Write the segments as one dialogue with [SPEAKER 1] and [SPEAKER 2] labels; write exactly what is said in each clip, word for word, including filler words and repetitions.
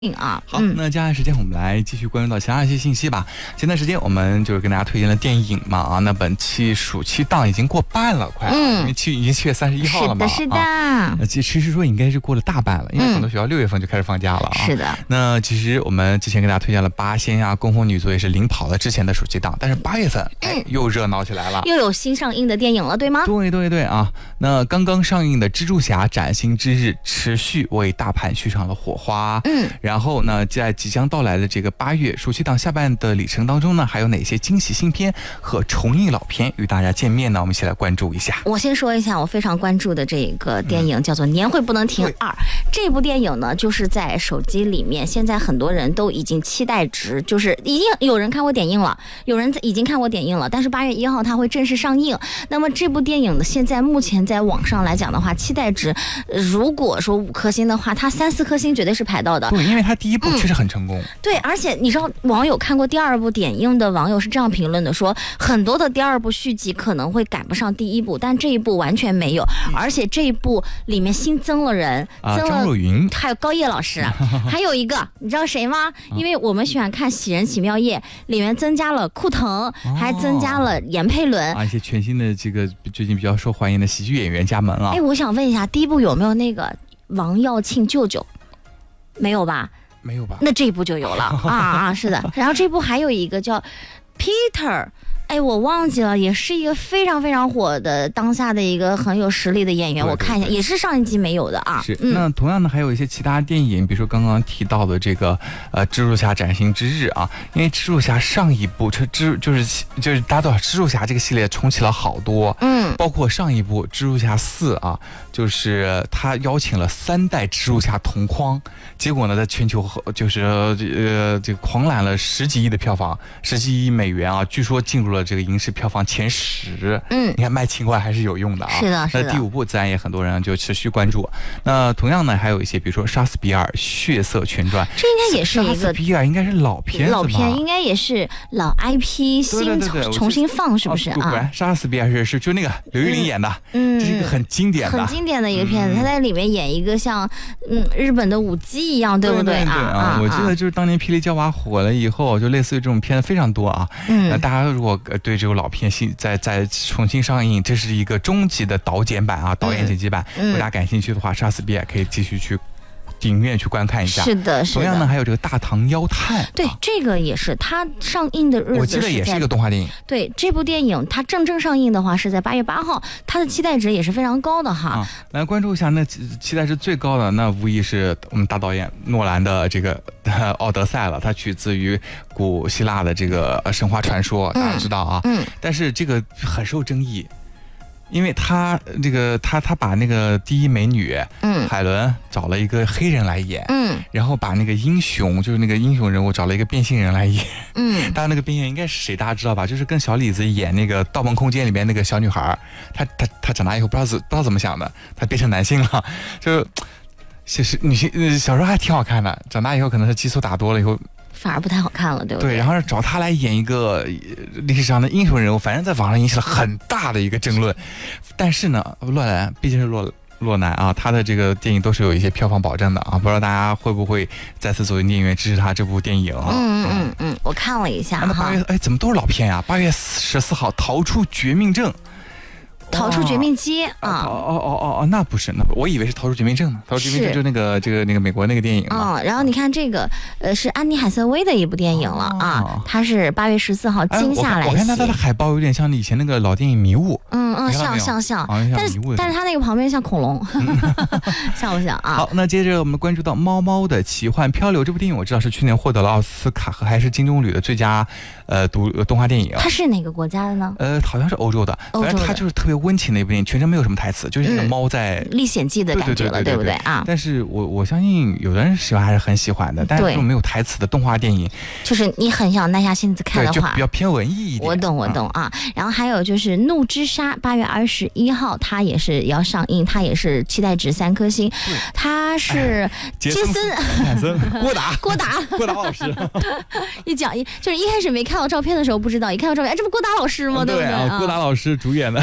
[SPEAKER 1] 啊，
[SPEAKER 2] 好，那接下来时间我们来继续关注到其他一些信息吧。前段时间我们就是跟大家推荐了电影嘛，啊，那本期暑期档已经过半了，快，嗯，因为七已经七月三十一号了嘛，
[SPEAKER 1] 是的，是的。
[SPEAKER 2] 啊、其实说应该是过了大半了，因为很多学校六月份就开始放假了啊。
[SPEAKER 1] 是的。
[SPEAKER 2] 那其实我们之前跟大家推荐了《八仙》啊，《攻锋女足》也是领跑了之前的暑期档，但是八月份、嗯、哎又热闹起来了，
[SPEAKER 1] 又有新上映的电影了，对吗？
[SPEAKER 2] 对对对啊，那刚刚上映的《蜘蛛侠：崭新之日》持续为大盘续上了火花，嗯，然后呢，在即将到来的这个八月暑期档下半的里程当中呢，还有哪些惊喜新片和重映老片与大家见面呢？我们一起来关注一下。
[SPEAKER 1] 我先说一下我非常关注的这个电影，叫做《年会不能停二》。这部电影呢，就是在手机里面，现在很多人都已经期待值，就是已经有人看过点映了，有人已经看过点映了，但是八月一号它会正式上映。那么这部电影呢，现在目前在网上来讲的话，期待值如果说五颗星的话，它三四颗星绝对是排到的。
[SPEAKER 2] 对，因为它第一部确实很成功。嗯、
[SPEAKER 1] 对，而且你知道，网友看过第二部点映的网友是这样评论的，说很多的第二部续集可能会赶不上第一部，但这一部完全没有，嗯、而且这一部里面新增了人，
[SPEAKER 2] 啊、
[SPEAKER 1] 增了
[SPEAKER 2] 张若昀，
[SPEAKER 1] 还有高叶老师，还有一个你知道谁吗？因为我们喜欢看《喜人奇妙夜》，里面增加了库腾，哦、还增加了闫佩伦，
[SPEAKER 2] 啊，一些全新的这个最近比较受欢迎的喜剧演员加盟啊。
[SPEAKER 1] 哎，我想问一下，第一部有没有那个王耀庆舅舅？没有吧？
[SPEAKER 2] 没有吧？
[SPEAKER 1] 那这一部就有了啊啊，是的。然后这部还有一个叫 Peter。哎，我忘记了，也是一个非常非常火的当下的一个很有实力的演员，对对对，我看一下，也是上一集没有的啊。
[SPEAKER 2] 是，嗯、那同样的还有一些其他电影，比如说刚刚提到的这个呃《蜘蛛侠：崭新之日》啊，因为蜘蛛侠上一部这蜘就是就是大家都知道蜘蛛侠这个系列重启了好多，嗯，包括上一部蜘蛛侠四啊，就是他邀请了三代蜘蛛侠同框，结果呢在全球就是呃这个狂揽了十几亿的票房，十几亿美元啊，据说进入了这个影视票房前十，嗯，你看卖情怀还是有用的啊。
[SPEAKER 1] 是的，是的。
[SPEAKER 2] 那第五部自然也很多人就持续关注。那同样呢，还有一些，比如说《杀死比尔：血色全传》，
[SPEAKER 1] 这应该也是一个。
[SPEAKER 2] 杀死比尔应该是老片子吧？
[SPEAKER 1] 老片应该也是老 I P 新
[SPEAKER 2] 对对对对
[SPEAKER 1] 重新放，是不是
[SPEAKER 2] 啊？啊杀死比尔是是就那个刘玉玲演的，嗯，这是一个很经典的、
[SPEAKER 1] 很经典的一个片子。他、嗯、在里面演一个像嗯日本的舞姬一样，对不对啊？
[SPEAKER 2] 对对对啊！
[SPEAKER 1] 啊
[SPEAKER 2] 我记得就是当年《霹雳娇娃》火了以后，就类似于这种片子非常多啊。嗯，那大家如果对这个老片新再再重新上映，这是一个终极的导剪版啊，导演剪辑版。嗯、如果大家感兴趣的话，《杀死比尔》可以继续去影院去观看一下。
[SPEAKER 1] 是的，是的。
[SPEAKER 2] 同样呢，还有这个《大唐妖探》，
[SPEAKER 1] 对，啊、这个也是它上映的日子，
[SPEAKER 2] 我记得也是一个动画电影。
[SPEAKER 1] 对，这部电影它正正上映的话是在八月八号，它的期待值也是非常高的哈。啊、
[SPEAKER 2] 来关注一下，那期待值最高的那无疑是我们大导演诺兰的这个《奥德赛》了，它取自于古希腊的这个神话传说，大家知道啊。嗯。但是这个很受争议。因为他这个他他把那个第一美女，嗯，海伦找了一个黑人来演，嗯，然后把那个英雄就是那个英雄人物找了一个变性人来演，嗯，当然那个变性人应该是谁大家知道吧？就是跟小李子演那个《盗梦空间》里面那个小女孩，她她她长大以后不知道怎不知道怎么想的，她变成男性了，就其实女性小时候还挺好看的，长大以后可能是激素打多了以后。
[SPEAKER 1] 反而不太好看了，对不对？
[SPEAKER 2] 对，然后找他来演一个历史上的英雄人物，反正在网上引起了很大的一个争论。但是呢，洛兰毕竟是洛洛南啊，他的这个电影都是有一些票房保证的啊，不知道大家会不会再次走进电影院支持他这部电影啊？
[SPEAKER 1] 嗯嗯嗯，我看了一下哈。
[SPEAKER 2] 那八月哎，怎么都是老片呀？八月十四号，《逃出绝命镇》。
[SPEAKER 1] 逃出绝命街啊！
[SPEAKER 2] 哦哦哦哦，那不是，那不我以为是逃出绝命镇呢。逃出绝命镇就那个这个那个美国那个电影嘛。
[SPEAKER 1] 嗯，然后你看这个，呃，是安妮海瑟薇的一部电影了、哦、啊，它是八月十四号今夏来袭、哎。我看它它的海报有点像以前那个老电影《迷雾》。嗯嗯，像像像，但是但是它那个旁边像恐龙，像不像啊？
[SPEAKER 2] 好，那接着我们关注到《猫猫的奇幻漂流》这部电影，我知道是去年获得了奥斯卡和还是金棕榈的最佳呃独动画电影。
[SPEAKER 1] 它是哪个国家的呢？
[SPEAKER 2] 呃，好像是欧洲的。欧洲的。它就是特别温情的一部电影，全程没有什么台词，就是那个猫在、
[SPEAKER 1] 嗯、历险记的感觉了， 对, 对, 对, 对, 对, 对, 对不对啊？
[SPEAKER 2] 但是我我相信有的人喜欢还是很喜欢的，但是这种没有台词的动画电影，
[SPEAKER 1] 就是你很想耐下心思看的话，
[SPEAKER 2] 就比较偏文艺一点。
[SPEAKER 1] 我懂我懂啊。嗯、然后还有就是《怒之沙》，八月二十一号它也是要上映，它也是期待值三颗星。它是杰森、
[SPEAKER 2] 郭达、
[SPEAKER 1] 郭达、
[SPEAKER 2] 郭达老师。
[SPEAKER 1] 一讲一就是一开始没看到照片的时候不知道，一看到照片，哎，这不郭达老师吗？对不对？
[SPEAKER 2] 啊，郭达老师主演的，我
[SPEAKER 1] 这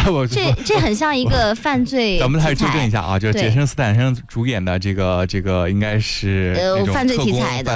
[SPEAKER 1] 这这很像一个犯罪。
[SPEAKER 2] 咱们还是纠正一下啊，就是杰森斯坦森主演的这个这个应该是
[SPEAKER 1] 呃犯罪题材的。